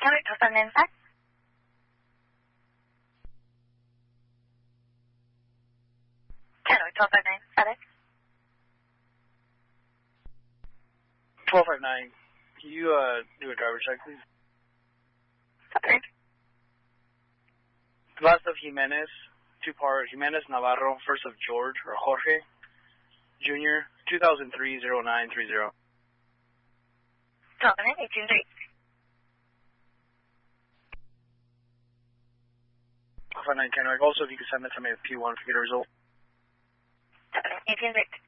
Kenrick, Alpha 95. Kenrick, 1259, FedEx. 1259. Can you do a driver check, please? Sorry. Last of Jimenez, two-part Jimenez Navarro, first of George or Jorge Jr., 2003-0930. 1298, 59 Kenrick. Also, if you could send that to me at P1 to get a result. 18